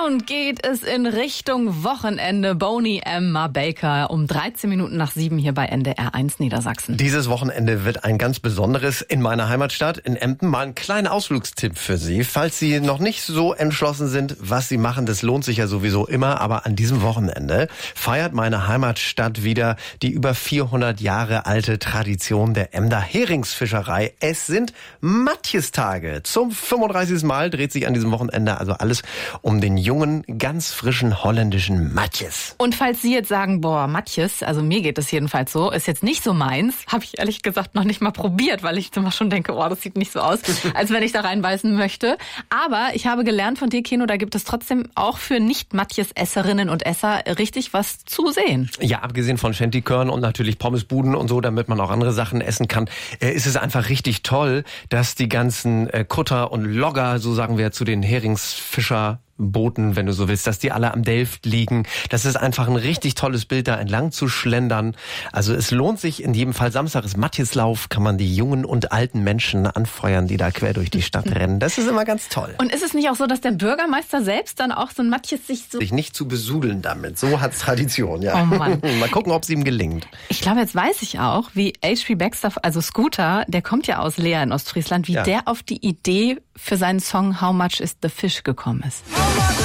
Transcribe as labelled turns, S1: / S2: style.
S1: Und geht es in Richtung Wochenende. Boney M. Baker um 13 Minuten nach 7 hier bei NDR 1 Niedersachsen.
S2: Dieses Wochenende wird ein ganz besonderes in meiner Heimatstadt in Emden. Mal einen kleinen Ausflugstipp für Sie. Falls Sie noch nicht so entschlossen sind, was Sie machen, das lohnt sich ja sowieso immer. Aber an diesem Wochenende feiert meine Heimatstadt wieder die über 400 Jahre alte Tradition der Emder Heringsfischerei. Es sind Matjestage. Zum 35. Mal dreht sich an diesem Wochenende also alles um den jungen, ganz frischen holländischen Matjes.
S1: Und falls Sie jetzt sagen, boah, Matjes, also mir geht es jedenfalls so, ist jetzt nicht so meins, habe ich ehrlich gesagt noch nicht mal probiert, weil ich immer schon denke, oh, das sieht nicht so aus, als wenn ich da reinbeißen möchte. Aber ich habe gelernt von dir, Keno, da gibt es trotzdem auch für Nicht-Matjes-Esserinnen und Esser richtig was zu sehen.
S2: Ja, abgesehen von Shantykörn und natürlich Pommesbuden und so, damit man auch andere Sachen essen kann, ist es einfach richtig toll, dass die ganzen Kutter und Logger, so sagen wir zu den Heringsfischer-Booten, wenn du so willst, dass die alle am Delft liegen. Das ist einfach ein richtig tolles Bild, da entlang zu schlendern. Also es lohnt sich in jedem Fall. Samstag ist Matjeslauf, kann man die jungen und alten Menschen anfeuern, die da quer durch die Stadt rennen. Das ist immer ganz toll.
S1: Und ist es nicht auch so, dass der Bürgermeister selbst dann auch so ein Matjes
S2: sich nicht zu besudeln damit. So hat's Tradition, ja.
S1: Oh Mann.
S2: Mal gucken, ob es ihm gelingt.
S1: Ich glaube, jetzt weiß ich auch, wie H.P. Baxter, also Scooter, der kommt ja aus Leer in Ostfriesland, wie der auf die Idee für seinen Song How Much is the Fish gekommen ist.